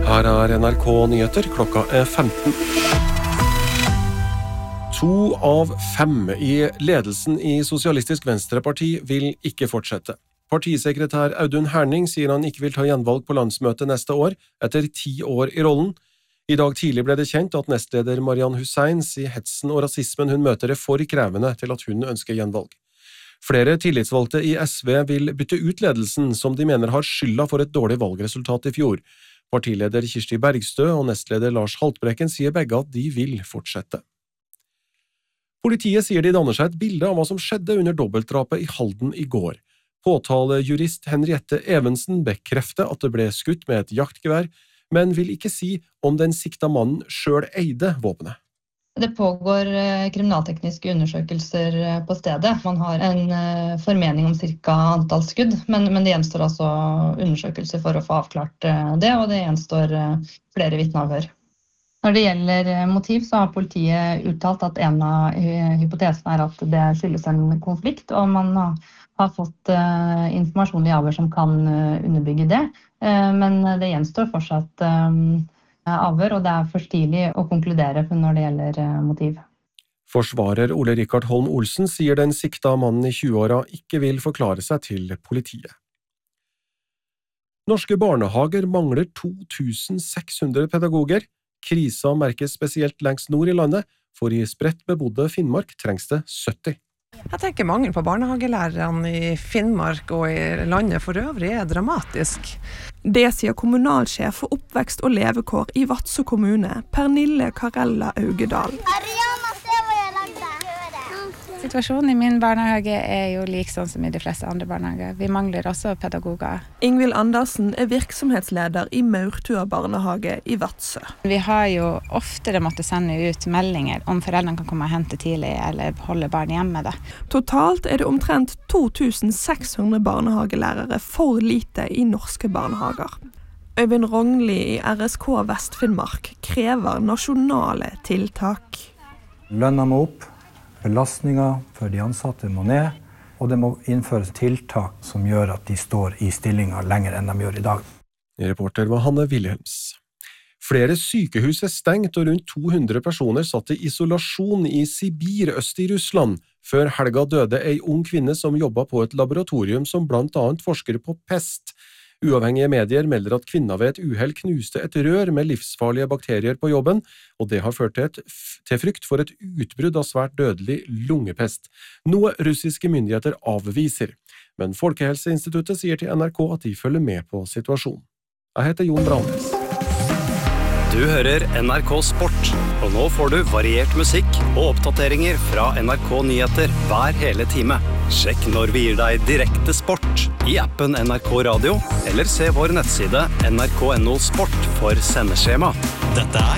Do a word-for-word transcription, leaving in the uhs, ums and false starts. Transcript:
Her er N R K Nyheter, klokka er femten. To av fem i ledelsen i Sosialistisk Venstreparti vil ikke fortsette. Partisekretær Audun Herning sier han ikke vil ta gjenvalg på landsmøtet neste år, etter ti år i rollen. I dag tidlig ble det kjent at nestleder Marianne Hussein sier hetsen og rasismen hun møter er for krevende til at hun ønsker gjenvalg. Flere tillitsvalgte i S V vil bytte ut ledelsen, som de mener har skylda for et dårlig valgresultat i fjor. Partileder Kirsti Bergstø og nestleder Lars Haltbrekken sier begge at de vil fortsette. Politiet sier de danner seg et bilde av hva som skjedde under dobbeltdrapet i Halden i går. Påtalejurist Henriette Evensen bekrefter at det ble skutt med et jaktgevær, men vil ikke si om den sikta mannen selv eide våpenet. Det pågår kriminaltekniske undersøkelser på stedet. Man har en formening om cirka antall skudd, men, men det gjenstår altså undersøkelser for å få avklart det, og det gjenstår flere vitneavhør. Når det gjelder motiv, så har politiet uttalt at en av hypotesene er at det skyldes en konflikt, og man har fått informasjon i avhør som kan underbygge det, men det gjenstår fortsatt avhør, og det er for tidlig å konkludere når det gjelder motiv. Forsvarer Ole Rikard Holm Olsen sier den sikta mannen i tjueåra ikke vil forklare seg til politiet. Norske barnehager mangler to tusen seks hundre pedagoger. Krisa merkes spesielt lengst nord i landet, for i spredt bebodde Finnmark trengs det sytti. Jeg tenker mangel på barnehagelærerne i Finnmark og i landet for øvrig er dramatisk. Det sier kommunalsjef for oppvekst og levekår i Vadsø kommune, Pernille Karella Augedal. Situasjonen i min barnehage er jo lik sånn som i de fleste andre barnehager. Vi mangler også pedagoger. Ingvild Andersen er virksomhetsleder i Maurtua barnehage i Vadsø. Vi har jo oftere måttet sende ut meldinger om foreldrene kan komme og hente tidlig eller holde barn hjemme. Da. Totalt er det omtrent to tusen seks hundre barnehagelærere for lite i norske barnehager. Øyvind Rongli i R S K Vest-Finnmark krever nasjonale tiltak. Lønna må opp. Belastninger for de ansatte må ned, og det må innføres tiltak som gjør at de står i stillinger lenger enn de gjør i dag. Reporter var Hanne Wilhelms. Flere sykehus er stengt, og rundt to hundre personer satt i isolasjon i Sibir øst i Russland. Før helga døde ei ung kvinne som jobbet på et laboratorium som blant annet forsker på pest. Uavhengige medier melder at kvinna ved et uhell knuste et rør med livsfarlige bakterier på jobben, og det har ført til, et, til frykt for et utbrudd av svært dødelig lungepest, noe russiske myndigheter avviser. Men Folkehelseinstituttet sier til N R K at de følger med på situasjonen. Jeg heter Jon Brandnes. Du hører N R K Sport, og nå får du variert musikk og oppdateringer fra N R K Nyheter hver hele time. Sjekk når vi gir deg direkte sport i appen N R K Radio, eller se vår nettside N R K punktum N O Sport for sendeskjema. Dette er